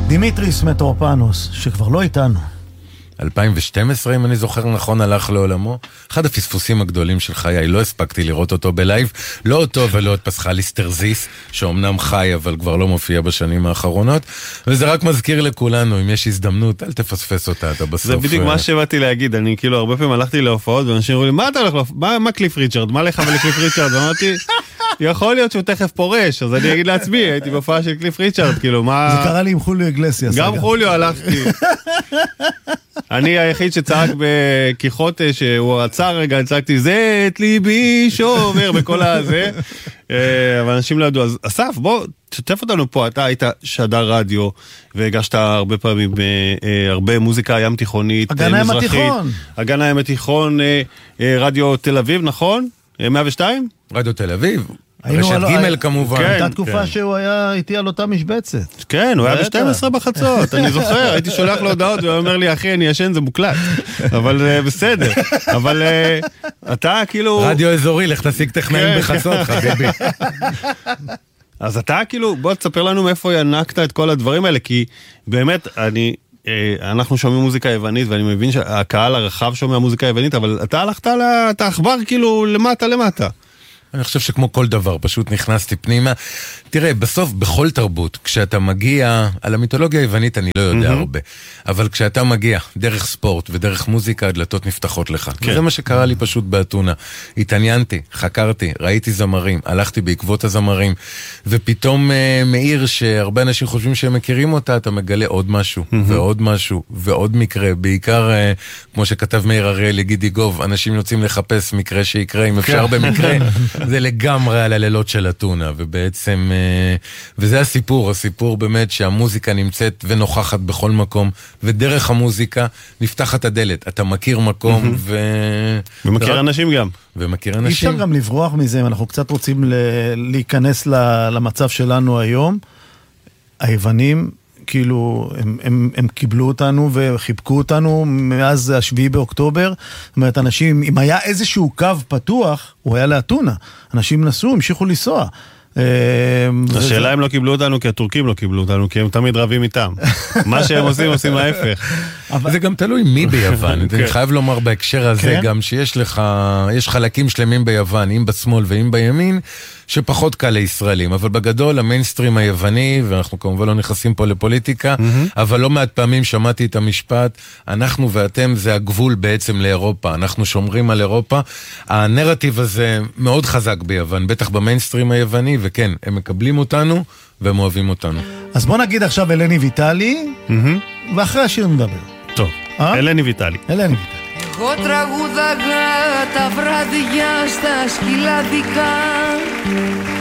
דימיטריס מטרופנוס, שכבר לא איתנו. 2012, אם אני זוכר נכון, הלך לעולמו. אחד הפספוסים הגדולים של חיי, לא הספקתי לראות אותו בלייב, לא אותו ולא את פסחלי סטרזיס, שאומנם חי אבל כבר לא מופיע בשנים האחרונות, וזה רק מזכיר לכולנו, אם יש הזדמנות, אל תפספס אותה, אתה בסוף. זה בדיוק מה שבאתי להגיד, אני כאילו הרבה פעמים הלכתי להופעות, ואנשים אמרו לי, מה אתה הולך להופעות? מה קליף ריצ'רד? מה לך ולקליף ריצ'רד? ואמרתי, יכול להיות שהוא תכף פורש, אז אני אגיד לעצמי, הייתי בהופעה של קליף ריצ'רד, כאילו מה... זה קרה לי עם חוליו אגלסיאס. גם חוליו הלכתי. אני היחיד שצעק בקיחוטה, שהוא עצר רגע, צעקתי, זה את ליבי שובר בכל הזה, אבל אנשים לא ידעו. אז אסף, בוא, תשתף אותנו פה, אתה היית שדר רדיו, והגשת הרבה פעמים הרבה מוזיקה ים תיכונית, הגן הים התיכון. הגן הים התיכון, רדיו תל אביב, נכון? 102? רדיו תל אביב. רשת ג' כמובן. הייתה תקופה שהוא היה איתי על אותה משבצת. כן, הוא היה ב-12 בחצות, אני זוכר, הייתי שולח לו הודעות והוא אומר לי, אחי, אני ישן, זה מוקלט. אבל בסדר. אבל אתה כאילו... רדיו אזורי, לך תשיג טכנאים בחצות, חביבי. אז אתה כאילו, בוא תספר לנו מאיפה ינקת את כל הדברים האלה, כי באמת, אנחנו שומעים מוזיקה יוונית, ואני מבין שהקהל הרחב שומע מוזיקה יוונית, אבל אתה הלכת את העכבר כאילו למטה. אני חושב שכמו כל דבר, פשוט נכנסתי פנימה. תראה, בסוף, בכל תרבות, כשאתה מגיע, על המיתולוגיה היוונית אני לא יודע הרבה, אבל כשאתה מגיע דרך ספורט ודרך מוזיקה, הדלתות נפתחות לך. כן. וזה מה שקרה לי פשוט באתונה. התעניינתי, חקרתי, ראיתי זמרים, הלכתי בעקבות הזמרים, ופתאום מעיר שהרבה אנשים חושבים שהם מכירים אותה, אתה מגלה עוד משהו, ועוד משהו, ועוד מקרה. בעיקר, כמו שכתב מאיר אריאל, גידי גוב, אנשים יוצאים לחפש מקרה שיקרה, אם אפשר במקרה. זה לגמרי על הלילות של אתונה, ובעצם, וזה הסיפור באמת שהמוזיקה נמצאת ונוכחת בכל מקום, ודרך המוזיקה נפתחת הדלת, אתה מכיר מקום, ומכיר אנשים גם. ומכיר אנשים. אי אפשר גם לברוח מזה, אנחנו קצת רוצים להיכנס למצב שלנו היום, היוונים, כאילו, הם קיבלו אותנו וחיבקו אותנו מאז 7 באוקטובר. זאת אומרת, אנשים, אם היה איזשהו קו פתוח, הוא היה לאתונה. אנשים נסעו, המשיכו לנסוע. השאלה הם לא קיבלו אותנו כי הטורקים לא קיבלו אותנו, כי הם תמיד רבים איתם. מה שהם עושים ההפך. זה גם תלוי מי ביוון. אני חייב לומר בהקשר הזה גם שיש לך, יש חלקים שלמים ביוון, אם בשמאל ואם בימין, שפחות קל לישראלים, אבל בגדול המיינסטרים היווני, ואנחנו כמובן לא נכנסים פה לפוליטיקה, אבל לא מעט פעמים שמעתי את המשפט, אנחנו ואתם זה הגבול בעצם לאירופה, אנחנו שומרים על אירופה, הנרטיב הזה מאוד חזק ביוון, בטח במיינסטרים היווני, וכן, הם מקבלים אותנו והם אוהבים אותנו. אז בוא נגיד עכשיו אלני ויטלי, ואחרי השיר נדבר. טוב, אלני ויטלי. אלני ויטלי. Εγώ τραγούδαγα τα βράδια στα σκυλαδικά